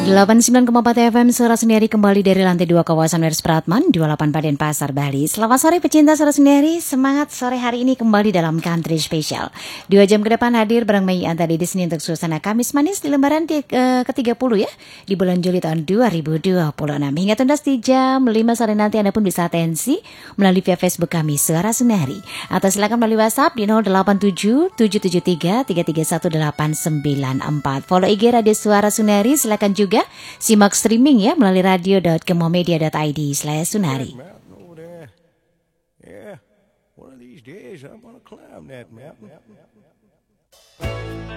89,4 FM Suara Sendiri kembali dari lantai 2 kawasan Wers Pratman 28 Paden Pasar Bali. Selamat sore pecinta Suara Sendiri. Semangat sore hari ini kembali dalam Country Special. 2 jam ke depan hadir bareng Mei Antari di sini untuk suasana Kamis manis di lembaran ke-30 ya, di bulan Juli tahun 2026. Hingga tuntas di jam 5 sore nanti Anda pun bisa atensi melalui via Facebook kami Suara Sendiri, atau silakan melalui WhatsApp di 087 773 331894. Follow IG Radio Suara Sendiri. Silakan juga simak streaming ya melalui radio.kemomedia.id/sunari. Yeah, one of these days I'm gonna climb that mountain.